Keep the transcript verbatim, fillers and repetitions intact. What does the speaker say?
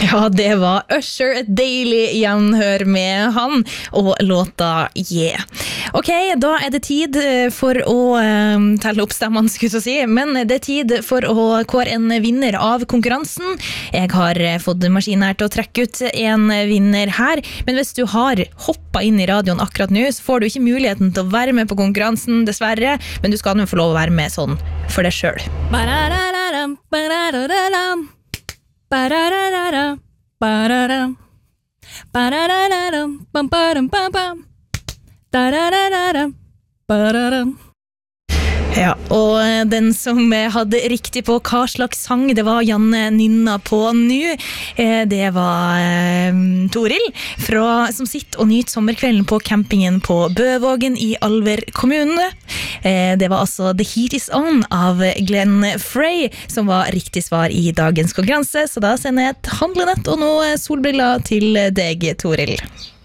Ja, det var Usher, et deilig gjenhør med han og låta Yeah. Ok, da er det tid for å um, telle opp stemmene, skulle jeg si, men det er tid for å kåre en vinner av konkurransen. Jeg har fått maskinen her til å trekke ut en vinner her, men hvis du har hoppet inn i radioen akkurat nå, så får du ikke muligheten til å være med på konkurransen, dessverre, men du skal nå få lov å være med sånn for deg selv. Ba-da-da-da-dam, ba-da-da-da-dam. Ba-da-da-da-da, ba-da-da. Ba-da-da-da-dam, bam-ba-dam-bam-bam. Da-da-da-da-dam, ba-da-dam. Ja, og den som hadde riktig på hva slags sang det var Janne nynna på nå, det var eh, Toril, fra, som sitter og nyter sommerkvelden på campingen på Bøvågen i Alver kommune. Eh, det var altså The Heat Is On av Glenn Frey, som var riktig svar i dagens konkurranse, så da sender jeg et handlenett og noe solbriller til deg, Toril.